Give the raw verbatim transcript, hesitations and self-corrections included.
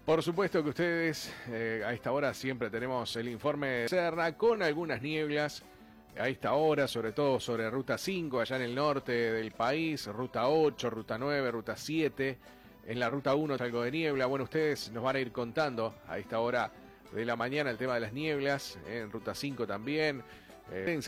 Por supuesto que ustedes eh, a esta hora siempre tenemos el informe de Serna con algunas nieblas. A esta hora, sobre todo sobre Ruta cinco, allá en el norte del país, Ruta ocho, Ruta nueve, Ruta siete. En la Ruta uno algo de niebla. Bueno, ustedes nos van a ir contando a esta hora de la mañana el tema de las nieblas. En Ruta cinco también. Eh,